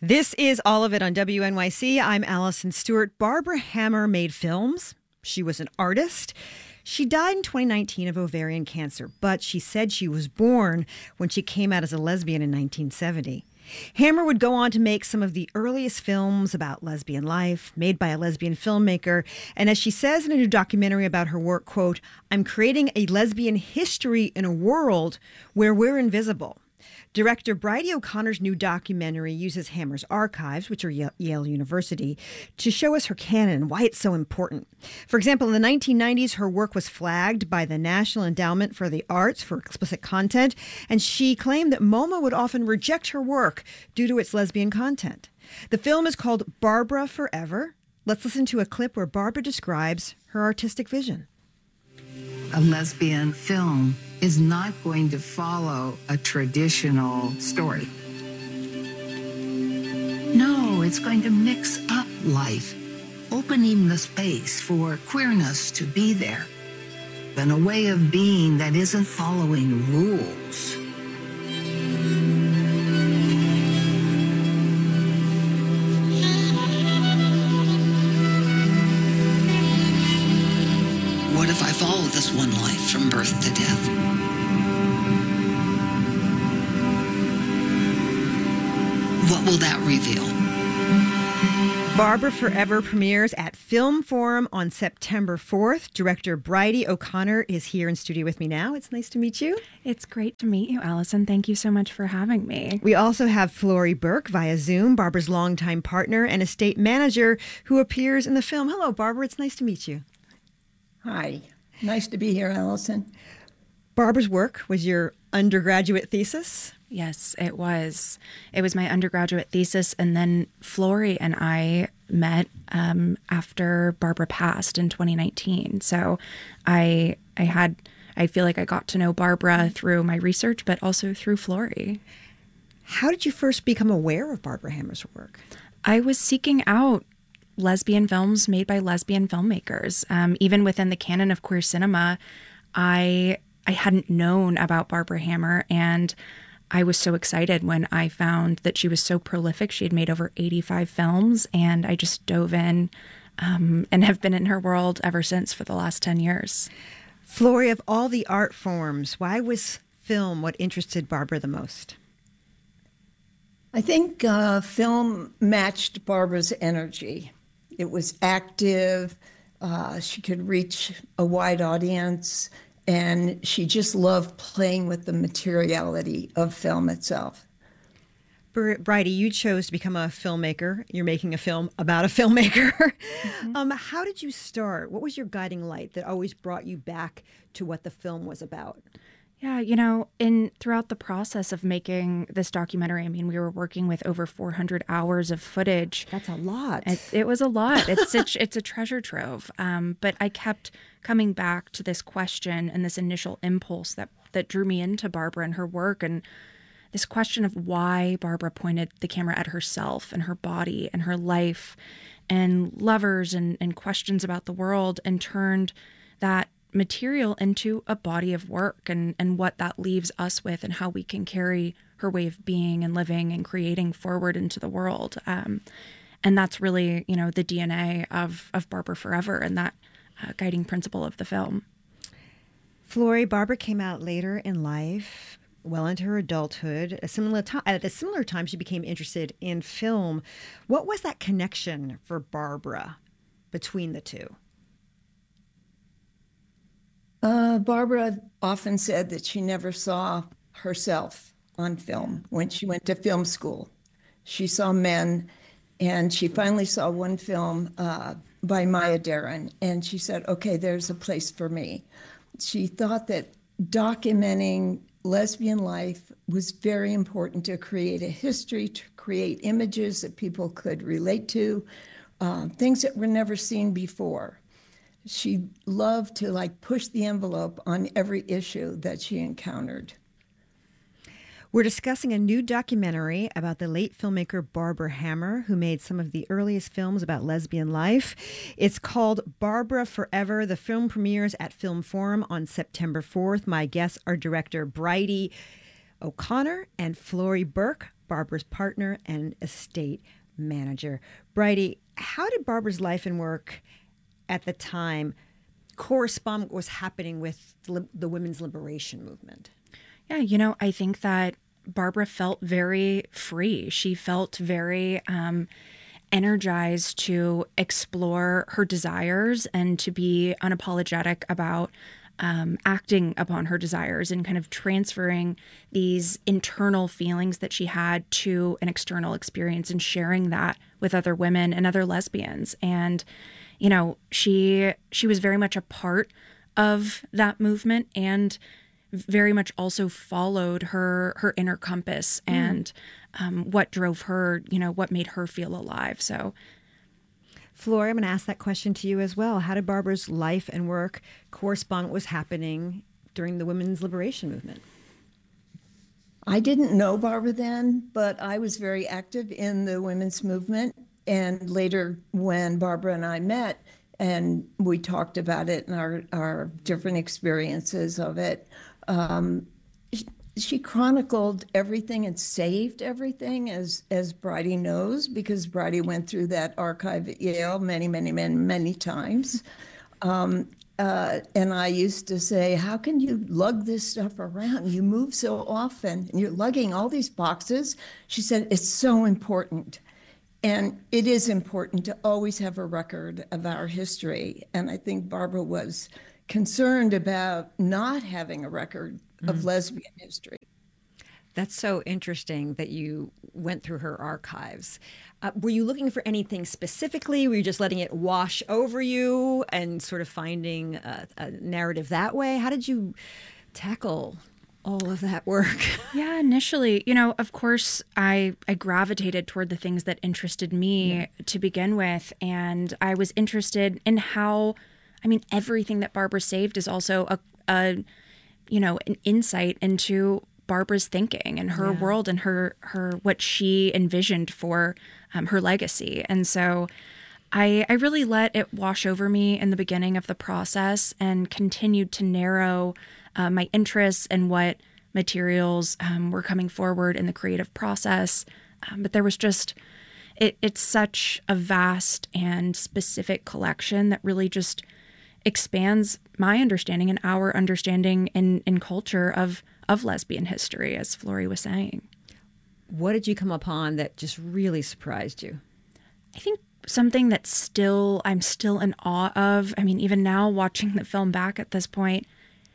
This is All of It on WNYC. I'm Allison Stewart. Barbara Hammer made films. She was an artist. She died in 2019 of ovarian cancer, but she said she was born when she came out as a lesbian in 1970. Hammer would go on to make some of the earliest films about lesbian life, made by a lesbian filmmaker. And as she says in a new documentary about her work, quote, "I'm creating a lesbian history in a world where we're invisible." Director Bridie O'Connor's new documentary uses Hammer's archives, which are Yale University, to show us her canon and why it's so important. For example, in the 1990s, her work was flagged by the National Endowment for the Arts for explicit content, and she claimed that MoMA would often reject her work due to its lesbian content. The film is called Barbara Forever. Let's listen to a clip where Barbara describes her artistic vision. A lesbian film is not going to follow a traditional story. No, it's going to mix up life, opening the space for queerness to be there, and a way of being that isn't following rules. What if I follow this one life from birth to death? What will that reveal? Barbara Forever premieres at Film Forum on September 4th. Director Bridie O'Connor is here in studio with me now. It's nice to meet you. It's great to meet you, Allison. Thank you so much for having me. We also have Flory Burke via Zoom, Barbara's longtime partner and estate manager who appears in the film. Hello, Barbara. It's nice to meet you. Hi. Nice to be here, Allison. Barbara's work was your undergraduate thesis? Yes, it was. It was my undergraduate thesis, and then Flory and I met after Barbara passed in 2019. So I feel like I got to know Barbara through my research, but also through Flory. How did you first become aware of Barbara Hammer's work? I was seeking out lesbian films made by lesbian filmmakers. Even within the canon of queer cinema, I hadn't known about Barbara Hammer, and I was so excited when I found that she was so prolific. She had made over 85 films, and I just dove in and have been in her world ever since for the last 10 years. Flory, of all the art forms, why was film what interested Barbara the most? I think film matched Barbara's energy. It was active. She could reach a wide audience, and she just loved playing with the materiality of film itself. Bridie, you chose to become a filmmaker. You're making a film about a filmmaker. Mm-hmm. How did you start? What was your guiding light that always brought you back to what the film was about? Yeah, throughout the process of making this documentary, we were working with over 400 hours of footage. That's a lot. It was a lot. It's a treasure trove. But I kept coming back to this question and this initial impulse that drew me into Barbara and her work, and this question of why Barbara pointed the camera at herself and her body and her life and lovers and questions about the world, and turned that material into a body of work and what that leaves us with and how we can carry her way of being and living and creating forward into the world. And that's really, the DNA of Barbara Forever and that guiding principle of the film. Flory, Barbara came out later in life, well into her adulthood. At a similar time, she became interested in film. What was that connection for Barbara between the two? Barbara often said that she never saw herself on film when she went to film school. She saw men, and she finally saw one film by Maya Deren, and she said, okay, there's a place for me. She thought that documenting lesbian life was very important to create a history, to create images that people could relate to, things that were never seen before. She loved to push the envelope on every issue that she encountered. We're discussing a new documentary about the late filmmaker Barbara Hammer, who made some of the earliest films about lesbian life. It's called Barbara Forever. The film premieres at Film Forum on September 4th. My guests are director Bridie O'Connor and Flory Burke. Barbara's partner and estate manager. Bridie, how did Barbara's life and work at the time correspond with what was happening with the women's liberation movement? Yeah, I think that Barbara felt very free. She felt very energized to explore her desires and to be unapologetic about acting upon her desires and kind of transferring these internal feelings that she had to an external experience and sharing that with other women and other lesbians. And, she was very much a part of that movement and very much also followed her inner compass and what drove her, what made her feel alive. So, Flory, I'm going to ask that question to you as well. How did Barbara's life and work correspond with what was happening during the women's liberation movement? I didn't know Barbara then, but I was very active in the women's movement. And later, when Barbara and I met and we talked about it and our different experiences of it, she chronicled everything and saved everything, as Bridie knows, because Bridie went through that archive at Yale many times. And I used to say, how can you lug this stuff around? You move so often and you're lugging all these boxes. She said, it's so important. And it is important to always have a record of our history. And I think Barbara was concerned about not having a record of lesbian history. That's so interesting that you went through her archives. Were you looking for anything specifically? Were you just letting it wash over you and sort of finding a narrative that way? How did you tackle all of that work? Yeah, initially, of course, I gravitated toward the things that interested me to begin with. And I was interested in how, everything that Barbara saved is also an insight into Barbara's thinking and her world and her what she envisioned for her legacy. And so I really let it wash over me in the beginning of the process and continued to narrow my interests and what materials were coming forward in the creative process. But there was just, it's such a vast and specific collection that really just expands my understanding and our understanding in culture of lesbian history, as Flory was saying. What did you come upon that just really surprised you? I think something that I'm still in awe of, even now watching the film back at this point,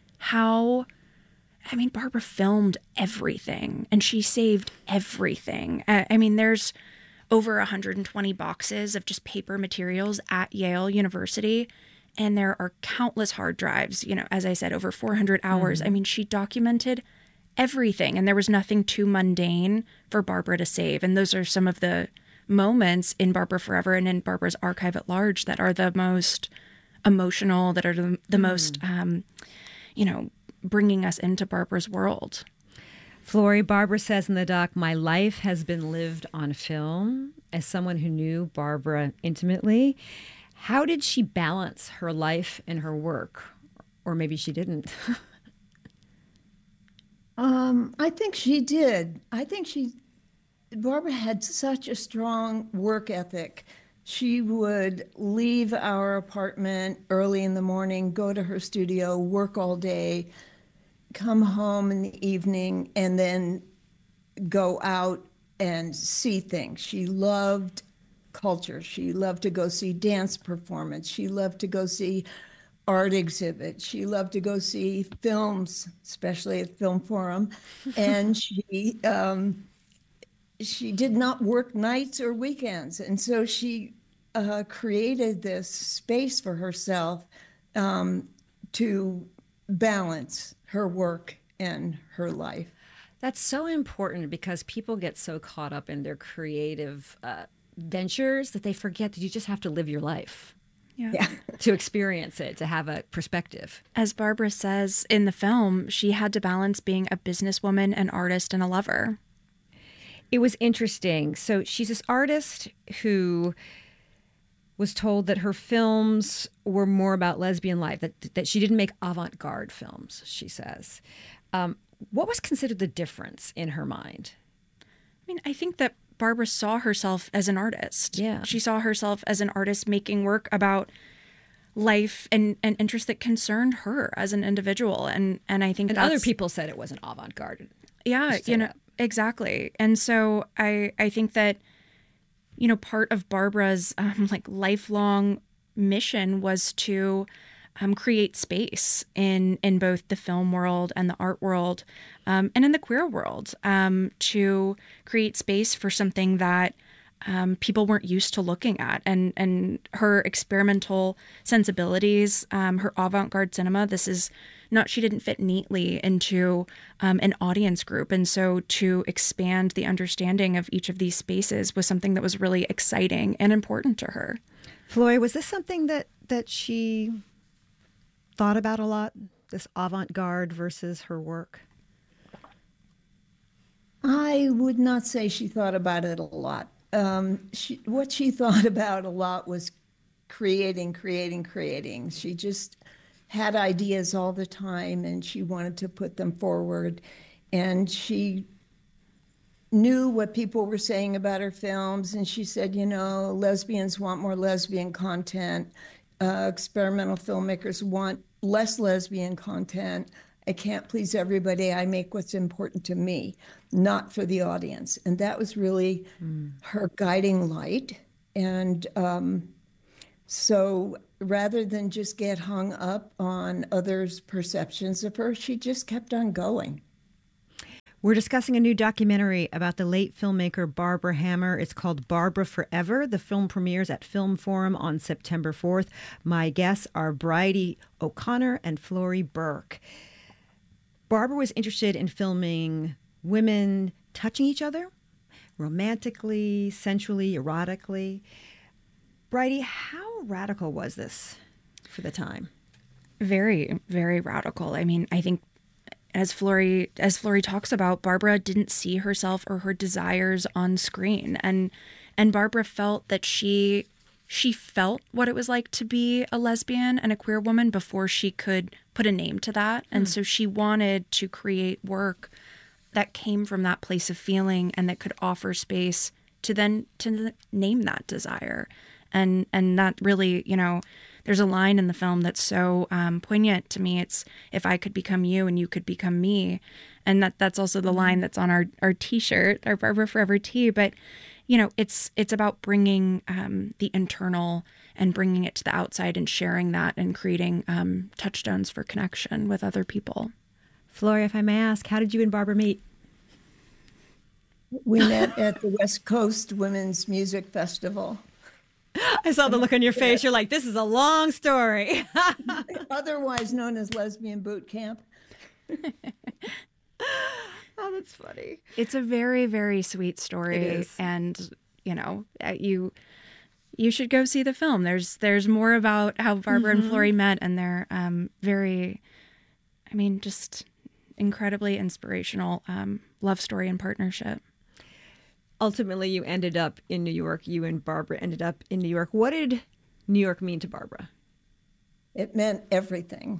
Barbara filmed everything and she saved everything. There's over 120 boxes of just paper materials at Yale University. And there are countless hard drives, as I said, over 400 hours. She documented everything, and there was nothing too mundane for Barbara to save. And those are some of the moments in Barbara Forever and in Barbara's archive at large that are the most emotional, that are the most, bringing us into Barbara's world. Flory, Barbara says in the doc, my life has been lived on film. As someone who knew Barbara intimately, how did she balance her life and her work? Or maybe she didn't. I think she did. Barbara had such a strong work ethic. She would leave our apartment early in the morning, go to her studio, work all day, come home in the evening, and then go out and see things. She loved culture. She loved to go see dance performance. She loved to go see art exhibits. She loved to go see films, especially at Film Forum. And she did not work nights or weekends. And so she created this space for herself to balance her work and her life. That's so important because people get so caught up in their creative ventures that they forget that you just have to live your life. Yeah. To experience it, to have a perspective. As Barbara says in the film, she had to balance being a businesswoman, an artist, and a lover. It was interesting. So she's this artist who was told that her films were more about lesbian life, that she didn't make avant-garde films, she says. What was considered the difference in her mind? mean, I think that Barbara saw herself as an artist. Yeah. She saw herself as an artist making work about life and interests that concerned her as an individual. And I think And that's, other people said it was an avant-garde. yeah, exactly. And so I think that, part of Barbara's like lifelong mission was to create space in both the film world and the art world, and in the queer world, to create space for something that people weren't used to looking at. And her experimental sensibilities, her avant-garde cinema, she didn't fit neatly into an audience group. And so to expand the understanding of each of these spaces was something that was really exciting and important to her. Flory, was this something that she thought about a lot, this avant-garde versus her work? I would not say she thought about it a lot. What she thought about a lot was creating. She just had ideas all the time, and she wanted to put them forward. And she knew what people were saying about her films, and she said, lesbians want more lesbian content. Experimental filmmakers want less lesbian content. I can't please everybody. I make what's important to me, not for the audience. And that was really her guiding light. And so rather than just get hung up on others' perceptions of her, she just kept on going. We're discussing a new documentary about the late filmmaker Barbara Hammer. It's called Barbara Forever. The film premieres at Film Forum on September 4th. My guests are Bridie O'Connor and Flory Burke. Barbara was interested in filming women touching each other, romantically, sensually, erotically. Bridie, how radical was this for the time? Very, very radical. I mean, I think as Flory talks about, Barbara didn't see herself or her desires on screen. And Barbara felt that she felt what it was like to be a lesbian and a queer woman before she could put a name to that. And so she wanted to create work that came from that place of feeling and that could offer space to name that desire. And that really, there's a line in the film that's so poignant to me. It's, if I could become you and you could become me. And that's also the line that's on our T-shirt, our Barbara Forever tee. But, it's about bringing the internal and bringing it to the outside and sharing that and creating touchstones for connection with other people. Flory, if I may ask, how did you and Barbara meet? We met at the West Coast Women's Music Festival. I saw the look on your face. You're like, this is a long story. Otherwise known as Lesbian Boot Camp. Oh, that's funny. It's a very, very sweet story. It is. And, you should go see the film. There's more about how Barbara and Flory met, and they're just incredibly inspirational love story and partnership. Ultimately, you ended up in New York. You and Barbara ended up in New York. What did New York mean to Barbara? It meant everything.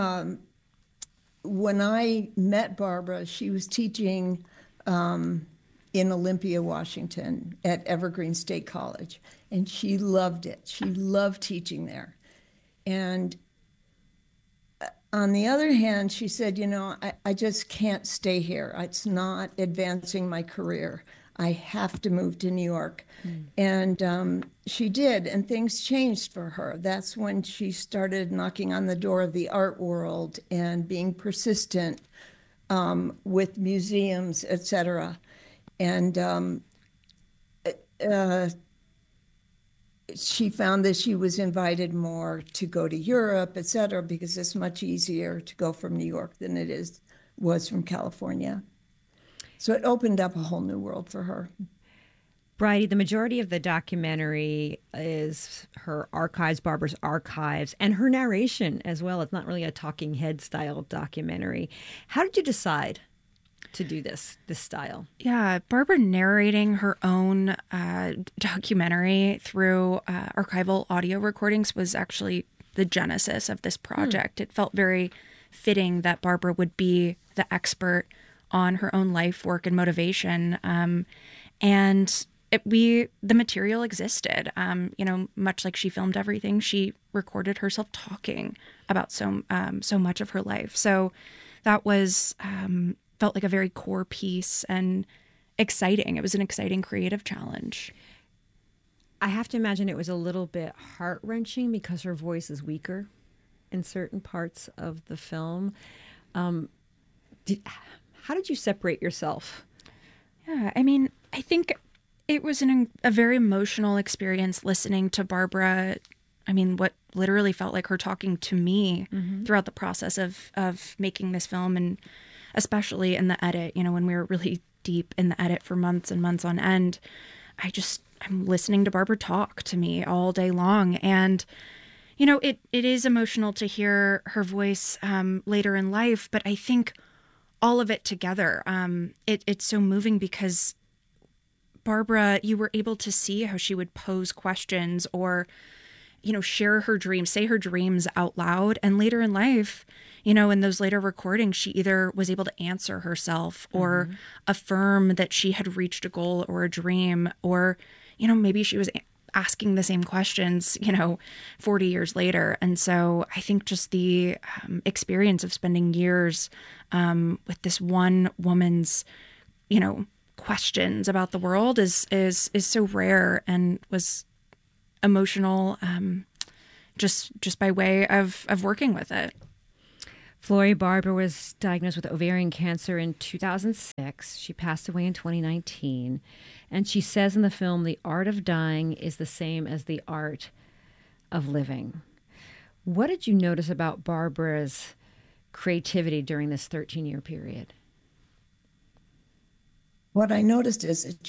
When I met Barbara, she was teaching in Olympia, Washington at Evergreen State College, and she loved it. She loved teaching there. And on the other hand, she said, I just can't stay here. It's not advancing my career. I have to move to New York. And she did, and things changed for her. That's when she started knocking on the door of the art world and being persistent with museums, et cetera. And she found that she was invited more to go to Europe, et cetera, because it's much easier to go from New York than was from California. So it opened up a whole new world for her. Bridie, the majority of the documentary is her archives, Barbara's archives, and her narration as well. It's not really a talking head style documentary. How did you decide to do this style? Yeah, Barbara narrating her own documentary through archival audio recordings was actually the genesis of this project. It felt very fitting that Barbara would be the expert on her own life, work, and motivation. And the material existed, much like she filmed everything, she recorded herself talking about so much of her life. So that was, felt like a very core piece and exciting. It was an exciting creative challenge. I have to imagine it was a little bit heart-wrenching because her voice is weaker in certain parts of the film. How did you separate yourself? Yeah, I mean, I think it was a very emotional experience listening to Barbara. I mean, what literally felt like her talking to me throughout the process of making this film, and especially in the edit, when we were really deep in the edit for months and months on end. I'm listening to Barbara talk to me all day long. And, it is emotional to hear her voice later in life, but I think all of it together, it's so moving because Barbara, you were able to see how she would pose questions or, share her dreams, say her dreams out loud. And later in life, in those later recordings, she either was able to answer herself or affirm that she had reached a goal or a dream, or, maybe she was asking the same questions, 40 years later. And so I think just the experience of spending years with this one woman's, questions about the world is so rare and was emotional, just by way of working with it. Florrie Barber was diagnosed with ovarian cancer in 2006. She passed away in 2019. And she says in the film, the art of dying is the same as the art of living. What did you notice about Barbara's creativity during this 13-year period? What I noticed is that